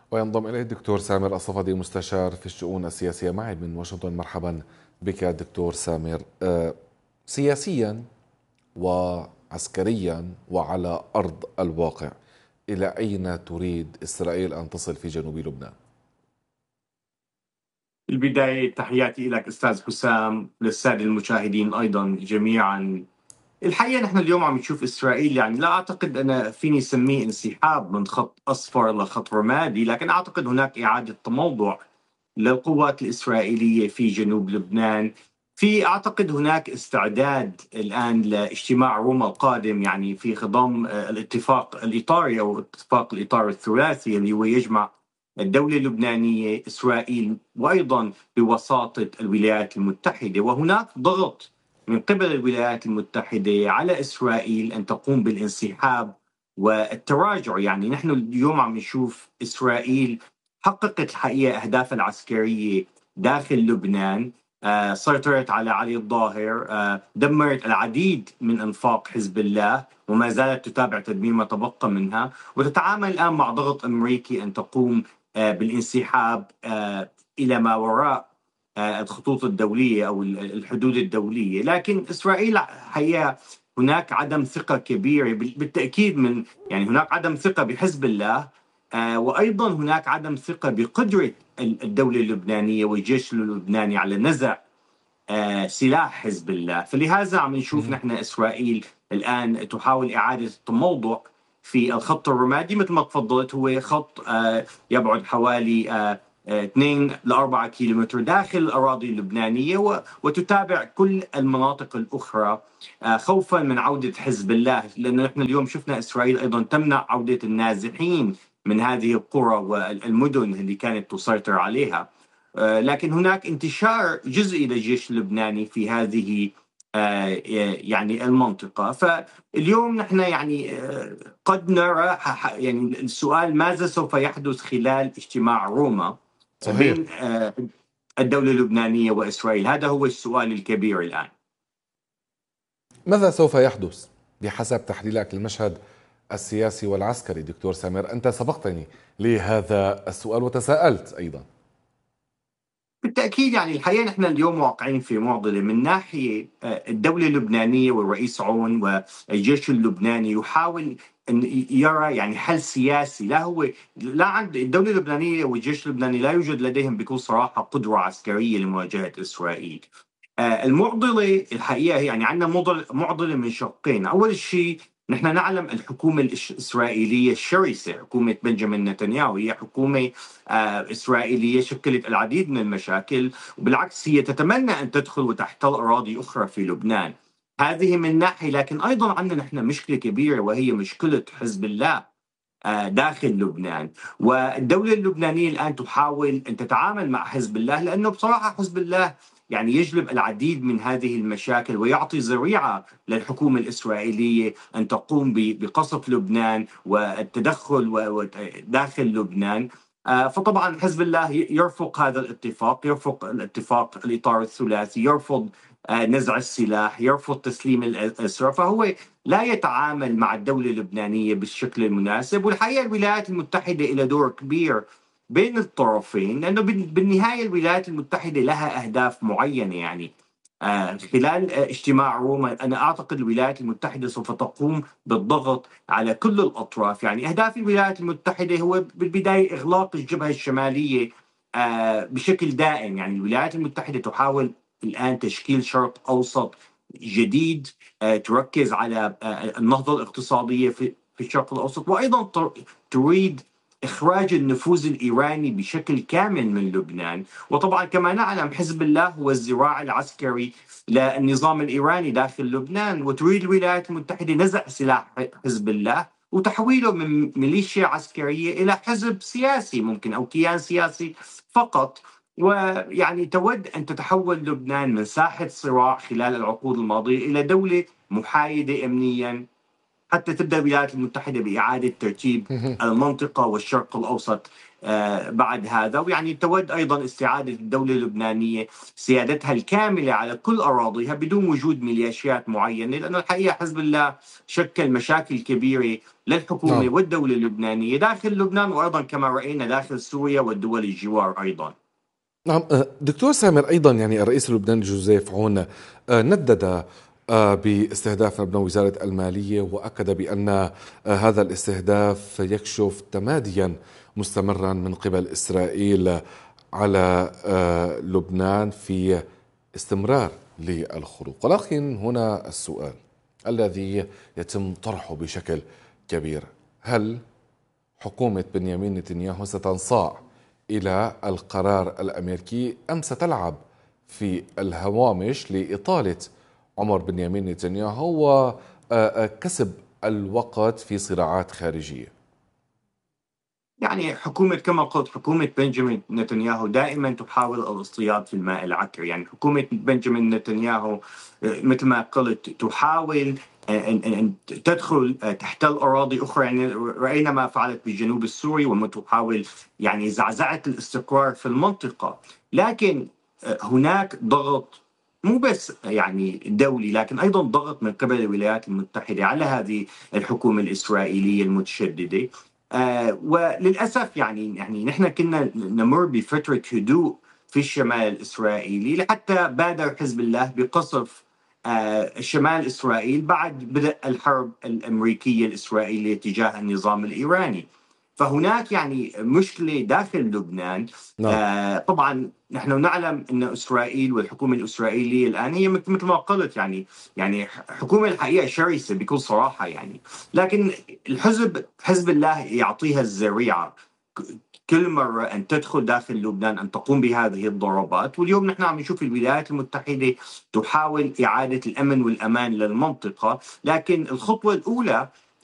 وينضم إليه الدكتور سامر الصفدي مستشار في الشؤون السياسية معي من واشنطن. مرحبا بك دكتور سامر. سياسيا وعسكريا وعلى أرض الواقع، إلى أين تريد إسرائيل أن تصل في جنوب لبنان؟ في البداية تحياتي لك أستاذ حسام، للسادة المشاهدين أيضا جميعا. الحقيقة نحن اليوم عم نشوف إسرائيل، يعني لا أعتقد أنا فيني أسميه انسحاب من خط أصفر لخط رمادي، لكن أعتقد هناك إعادة تموضع للقوات الإسرائيلية في جنوب لبنان. أعتقد هناك استعداد الآن لاجتماع روما القادم، يعني في خضم الاتفاق الإطاري أو اتفاق الإطار الثلاثي اللي هو يجمع الدولة اللبنانية، إسرائيل، وأيضا بوساطة الولايات المتحدة. وهناك ضغط من قبل الولايات المتحدة على إسرائيل أن تقوم بالانسحاب والتراجع. يعني نحن اليوم عم نشوف إسرائيل حققت الحقيقة أهدافها العسكرية داخل لبنان. سيطرت على علي الظاهر، دمرت العديد من أنفاق حزب الله وما زالت تتابع تدمير ما تبقى منها، وتتعامل الآن مع ضغط أمريكي أن تقوم بالانسحاب إلى ما وراء الخطوط الدولية أو الحدود الدولية. لكن إسرائيل حقيقة هناك عدم ثقة كبيرة بالتأكيد، يعني هناك عدم ثقة بحزب الله، وأيضا هناك عدم ثقة بقدرة الدولة اللبنانية والجيش اللبناني على نزع سلاح حزب الله. فلهذا عم نشوف نحن إسرائيل الآن تحاول إعادة التموضع في الخط الرمادي. مثل ما تفضلت، هو خط يبعد حوالي 2 ل 4 كيلومتر داخل الأراضي اللبنانية، وتتابع كل المناطق الأخرى خوفا من عودة حزب الله، لأن نحن اليوم شفنا إسرائيل أيضا تمنع عودة النازحين من هذه القرى والمدن اللي كانت تسيطر عليها. لكن هناك انتشار جزئي للجيش اللبناني في هذه يعني المنطقة. فاليوم نحن يعني قد نرى، يعني السؤال ماذا سوف يحدث خلال اجتماع روما صحيح. بين الدولة اللبنانية وإسرائيل؟ هذا هو السؤال الكبير الآن. ماذا سوف يحدث بحسب تحليلك للمشهد السياسي والعسكري دكتور سامر؟ أنت سبقتني لهذا السؤال وتساءلت أيضا. بالتأكيد، يعني الحقيقة نحن اليوم واقعين في معضلة. من ناحية الدولة اللبنانية والرئيس عون والجيش اللبناني يحاول أن يرى يعني حل سياسي. لا عند الدولة اللبنانية والجيش اللبناني لا يوجد لديهم بكل صراحة قدرة عسكرية لمواجهة إسرائيل. المعضلة الحقيقة يعني عندنا معضلة من شقين. أول شيء نحن نعلم الحكومة الإسرائيلية الشرسة، حكومة بنجامين نتنياهو، هي حكومة إسرائيلية شكلت العديد من المشاكل، وبالعكس هي تتمنى أن تدخل وتحتل أراضي أخرى في لبنان. هذه من ناحية، لكن أيضا عندنا نحن مشكلة كبيرة وهي مشكلة حزب الله داخل لبنان. والدولة اللبنانية الآن تحاول أن تتعامل مع حزب الله، لأنه بصراحة حزب الله يعني يجلب العديد من هذه المشاكل ويعطي ذريعة للحكومة الإسرائيلية أن تقوم بقصف لبنان والتدخل داخل لبنان. فطبعا حزب الله يرفض هذا الاتفاق، يرفض الاتفاق الإطار الثلاثي، يرفض نزع السلاح، يرفض تسليم الأسرى. فهو لا يتعامل مع الدولة اللبنانية بالشكل المناسب. والحقيقة الولايات المتحدة إلى دور كبير بين الطرفين، لأنه بالنهاية الولايات المتحدة لها أهداف معينة. يعني خلال اجتماع روما أنا أعتقد الولايات المتحدة سوف تقوم بالضغط على كل الأطراف. يعني أهداف الولايات المتحدة هو بالبداية إغلاق الجبهة الشمالية بشكل دائم. يعني الولايات المتحدة تحاول الآن تشكيل شرق أوسط جديد تركز على النهضة الاقتصادية في الشرق الأوسط، وأيضا تريد إخراج النفوذ الإيراني بشكل كامل من لبنان. وطبعا كما نعلم حزب الله هو الذراع العسكري للنظام الإيراني داخل لبنان، وتريد الولايات المتحدة نزع سلاح حزب الله وتحويله من ميليشيا عسكرية إلى حزب سياسي ممكن أو كيان سياسي فقط. ويعني تود أن تتحول لبنان من ساحة صراع خلال العقود الماضية إلى دولة محايدة أمنيا حتى تبدأ الولايات المتحدة بإعادة ترتيب المنطقة والشرق الأوسط بعد هذا. ويعني تود أيضا استعادة الدولة اللبنانية سيادتها الكاملة على كل أراضيها بدون وجود ميليشيات معينة، لأن الحقيقة حزب الله شكل مشاكل كبيرة للحكومة نعم. والدولة اللبنانية داخل لبنان، وأيضا كما رأينا داخل سوريا والدول الجوار أيضا. نعم. دكتور سامر، أيضا يعني الرئيس اللبناني جوزيف عون ندد باستهداف مبنى وزارة المالية، وأكد بأن هذا الاستهداف يكشف تماديا مستمرا من قبل إسرائيل على لبنان في استمرار للخروق. ولكن هنا السؤال الذي يتم طرحه بشكل كبير: هل حكومة بنيامين نتنياهو ستنصاع إلى القرار الأمريكي أم ستلعب في الهوامش لإطالة عمر بنيامين نتنياهو وكسب الوقت في صراعات خارجية؟ يعني حكومة، كما قلت، حكومة بنجامين نتنياهو دائما تحاول الاصطياد في الماء العكر. يعني حكومة بنجامين نتنياهو مثل ما قلت تحاول أن تدخل تحتل أراضي أخرى. يعني رأينا ما فعلت بالجنوب السوري، وما تحاول يعني زعزعة الاستقرار في المنطقة. لكن هناك ضغط مو بس يعني دولي، لكن أيضا ضغط من قبل الولايات المتحدة على هذه الحكومة الإسرائيلية المتشددة. وللأسف يعني نحن كنا نمر بفترة هدوء في الشمال الإسرائيلي، لحتى بادر حزب الله بقصف شمال إسرائيل بعد بدء الحرب الأمريكية الإسرائيلية تجاه النظام الإيراني. فهناك يعني مشكلة داخل لبنان. نعم. طبعا نحن نعلم أن إسرائيل والحكومة الإسرائيلية الآن هي مثل ما قلت يعني حكومة الحقيقة شرسة بكل صراحة يعني. لكن حزب الله يعطيها الذريعة كل مرة أن تدخل داخل لبنان، أن تقوم بهذه الضربات. واليوم نحن عم نشوف الولايات المتحدة تحاول إعادة الأمن والأمان للمنطقة، لكن الخطوة الأولى